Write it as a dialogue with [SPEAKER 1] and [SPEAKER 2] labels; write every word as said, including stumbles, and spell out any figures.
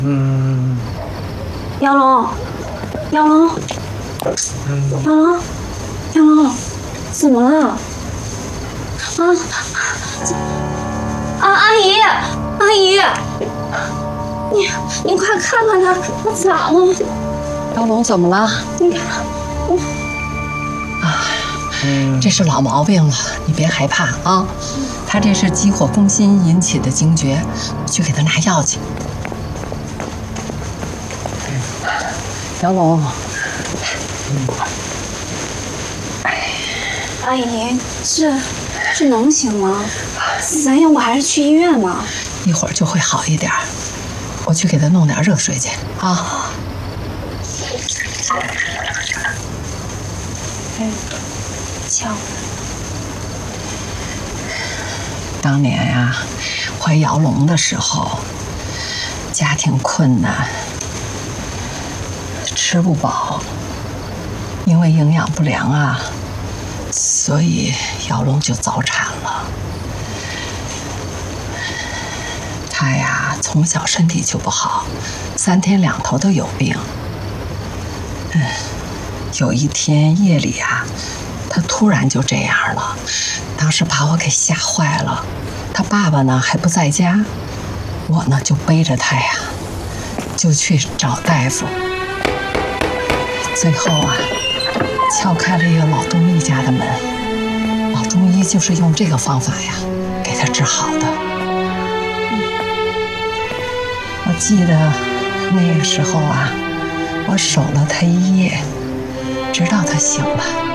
[SPEAKER 1] 嗯，
[SPEAKER 2] 杨龙，杨龙，杨龙，杨龙，怎么了？啊啊！阿姨，阿姨，你你快看看他，他咋了？
[SPEAKER 3] 杨龙怎么了？
[SPEAKER 2] 你看，我
[SPEAKER 3] 啊，这是老毛病了，你别害怕啊。他这是急火攻心引起的惊厥，去给他拿药去。杨龙，
[SPEAKER 2] 阿姨，这这能行吗？咱要不还是去医院吧？
[SPEAKER 3] 一会儿就会好一点。我去给他弄点热水去啊。
[SPEAKER 2] 哎，瞧，
[SPEAKER 3] 当年呀、啊，怀姚龙的时候，家庭困难，吃不饱，因为营养不良啊，所以姚龙就早产了。他呀，从小身体就不好，三天两头都有病。嗯，有一天夜里啊，他突然就这样了，当时把我给吓坏了。他爸爸呢还不在家，我呢就背着他呀，就去找大夫。最后啊，敲开了一个老中医家的门，老中医就是用这个方法呀，给他治好的。我记得那个时候啊，我守了他一夜，直到他醒了。